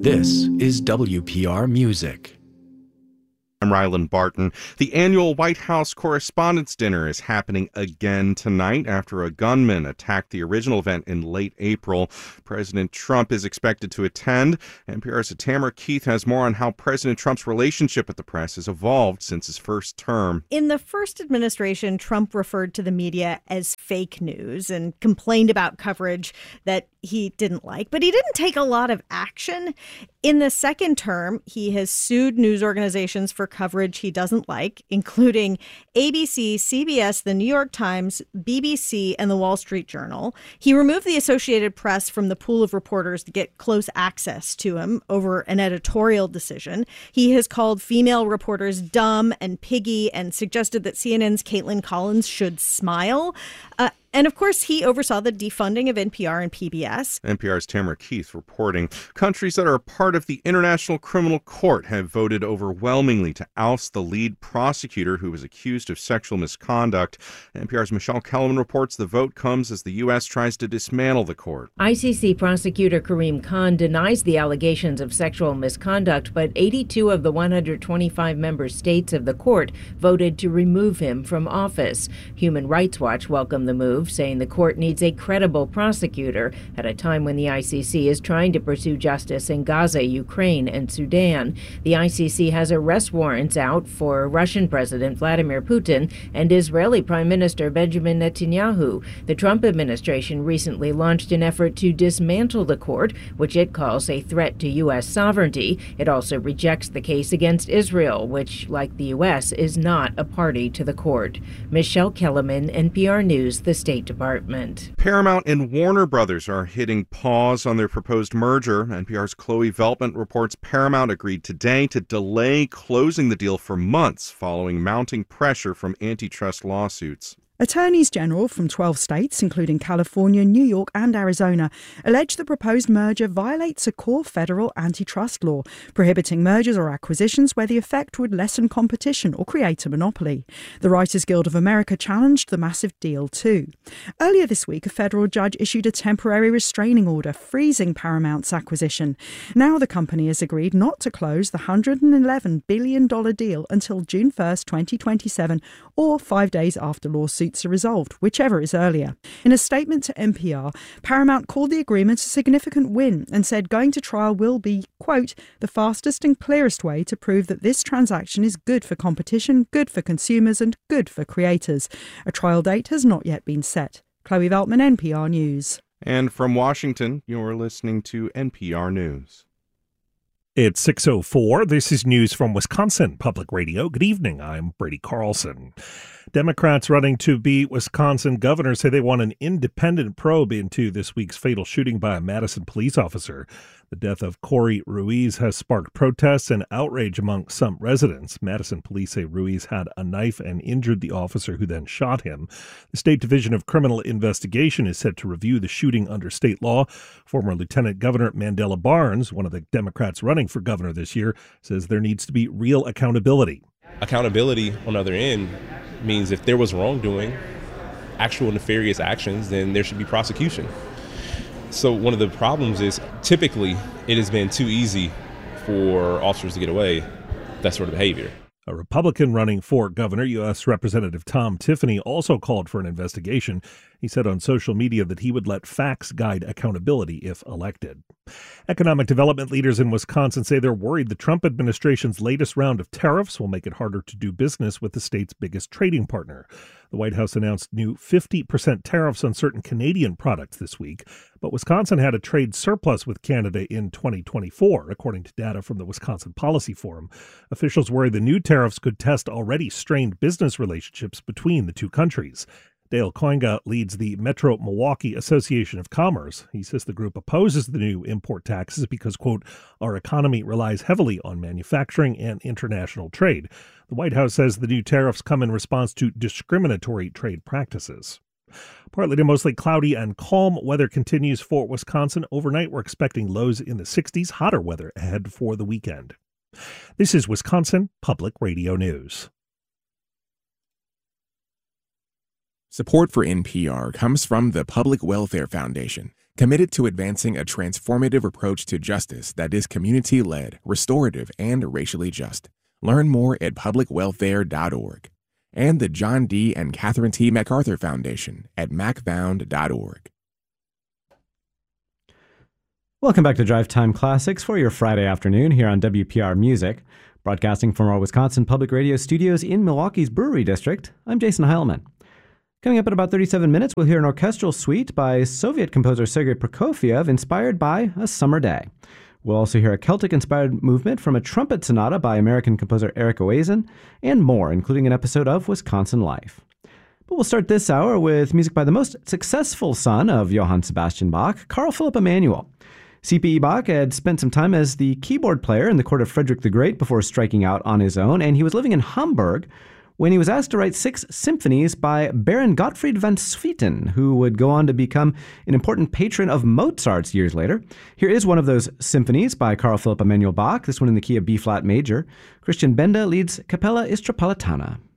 This is WPR Music. I'm Rylan Barton. The annual White House Correspondents' Dinner is happening again tonight after a gunman attacked the original event in late April. President Trump is expected to attend. NPR's Tamara Keith has more on how President Trump's relationship with the press has evolved since his first term. In the first administration, Trump referred to the media as fake news and complained about coverage that he didn't like, but he didn't take a lot of action. In the second term, he has sued news organizations for coverage he doesn't like, including ABC, CBS, The New York Times, BBC, and The Wall Street Journal. He removed the Associated Press from the pool of reporters to get close access to him over an editorial decision. He has called female reporters dumb and piggy and suggested that CNN's Caitlin Collins should smile. And of course, he oversaw the defunding of NPR and PBS. NPR's Tamara Keith reporting. Countries that are a part of the International Criminal Court have voted overwhelmingly to oust the lead prosecutor who was accused of sexual misconduct. NPR's Michelle Kellerman reports the vote comes as the U.S. tries to dismantle the court. ICC prosecutor Karim Khan denies the allegations of sexual misconduct, but 82 of the 125 member states of the court voted to remove him from office. Human Rights Watch welcomed the move, saying the court needs a credible prosecutor at a time when the ICC is trying to pursue justice in Gaza, Ukraine, and Sudan. The ICC has arrest warrants out for Russian President Vladimir Putin and Israeli Prime Minister Benjamin Netanyahu. The Trump administration recently launched an effort to dismantle the court, which it calls a threat to U.S. sovereignty. It also rejects the case against Israel, which, like the U.S., is not a party to the court. Michelle Kellerman, NPR News, the State Department. Paramount and Warner Brothers are hitting pause on their proposed merger. NPR's Chloe Veltman reports Paramount agreed today to delay closing the deal for months following mounting pressure from antitrust lawsuits. Attorneys general from 12 states, including California, New York and Arizona, allege the proposed merger violates a core federal antitrust law, prohibiting mergers or acquisitions where the effect would lessen competition or create a monopoly. The Writers Guild of America challenged the massive deal too. Earlier this week, a federal judge issued a temporary restraining order freezing Paramount's acquisition. Now the company has agreed not to close the $111 billion deal until June 1st, 2027, or 5 days after lawsuits are resolved, whichever is earlier. In a statement to NPR, Paramount called the agreement a significant win and said going to trial will be, quote, the fastest and clearest way to prove that this transaction is good for competition, good for consumers and good for creators. A trial date has not yet been set. Chloe Veltman, NPR News. And from Washington, you're listening to NPR News. It's 6:04. This is news from Wisconsin Public Radio. Good evening. I'm Brady Carlson. Democrats running to be Wisconsin governor say they want an independent probe into this week's fatal shooting by a Madison police officer. The death of Corey Ruiz has sparked protests and outrage among some residents. Madison police say Ruiz had a knife and injured the officer who then shot him. The State Division of Criminal Investigation is set to review the shooting under state law. Former Lieutenant Governor Mandela Barnes, one of the Democrats running for governor this year, says there needs to be real accountability. Accountability on the other end means if there was wrongdoing, actual nefarious actions, then there should be prosecution. So one of the problems is typically it has been too easy for officers to get away with that sort of behavior. A Republican running for governor, U.S. Representative Tom Tiffany, also called for an investigation. He said on social media that he would let facts guide accountability if elected. Economic development leaders in Wisconsin say they're worried the Trump administration's latest round of tariffs will make it harder to do business with the state's biggest trading partner. The White House announced new 50% tariffs on certain Canadian products this week, but Wisconsin had a trade surplus with Canada in 2024, according to data from the Wisconsin Policy Forum. Officials worry the new tariffs could test already strained business relationships between the two countries. Dale Koinga leads the Metro Milwaukee Association of Commerce. He says the group opposes the new import taxes because, quote, our economy relies heavily on manufacturing and international trade. The White House says the new tariffs come in response to discriminatory trade practices. Partly to mostly cloudy and calm weather continues for Wisconsin. Overnight, we're expecting lows in the 60s, hotter weather ahead for the weekend. This is Wisconsin Public Radio News. Support for NPR comes from the Public Welfare Foundation. committed to advancing a transformative approach to justice that is community-led, restorative, and racially just. Learn more at publicwelfare.org. And the John D. and Catherine T. MacArthur Foundation at macfound.org. Welcome back to Drive Time Classics for your Friday afternoon here on WPR Music. Broadcasting from our Wisconsin Public Radio studios in Milwaukee's Brewery District, I'm Jason Heilman. Coming up in about 37 minutes, we'll hear an orchestral suite by Soviet composer Sergei Prokofiev inspired by A Summer Day. We'll also hear a Celtic-inspired movement from a trumpet sonata by American composer Eric Oazen, and more, including an episode of Wisconsin Life. But we'll start this hour with music by the most successful son of Johann Sebastian Bach, Carl Philipp Emanuel. C.P.E. Bach had spent some time as the keyboard player in the court of Frederick the Great before striking out on his own, and he was living in Hamburg when he was asked to write 6 symphonies by Baron Gottfried van Swieten, who would go on to become an important patron of Mozart's years later. Here is one of those symphonies by Carl Philipp Emanuel Bach, this one in the key of B-flat major. Christian Benda leads Capella Istropolitana.